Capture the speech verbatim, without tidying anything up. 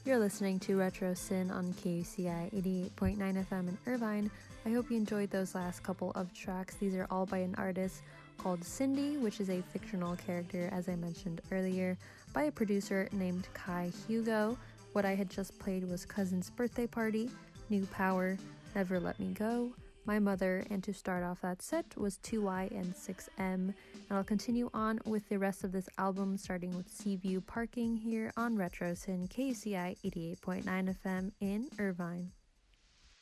You're listening to Retro Sin on K U C I eighty-eight point nine F M in Irvine. I hope you enjoyed those last couple of tracks. These are all by an artist called Cindy, which is a fictional character, as I mentioned earlier, by a producer named Kai Hugo. What I had just played was Cousin's Birthday Party, New Power, Never Let Me Go, My Mother, and to start off that set was two Y and six M. And I'll continue on with the rest of this album, starting with Seaview Parking here on Retro Sin K U C I eighty-eight point nine F M in Irvine.